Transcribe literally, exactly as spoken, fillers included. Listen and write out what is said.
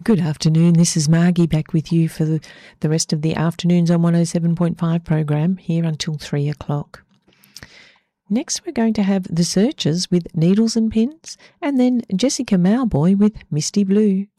Good afternoon, this is Margie back with you for the, the rest of the afternoons on one oh seven point five program here until three o'clock. Next we're going to have The Searchers with Needles and Pins, and then Jessica Mauboy with Misty Blue.